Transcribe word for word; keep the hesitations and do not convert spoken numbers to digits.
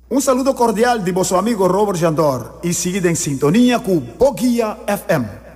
Un saludo cordial de vuestro amigo Robert Jandor y seguid en sintonía con Boguia F M.